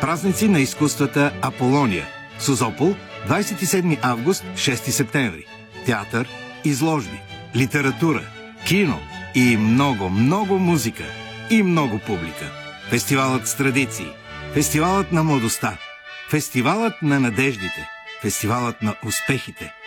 Празници на изкуствата Аполония. Созопол, 27 август, 6 септември. Театър, изложби, литература, кино и много, много музика и много публика. Фестивалът с традиции, фестивалът на младостта, фестивалът на надеждите, фестивалът на успехите,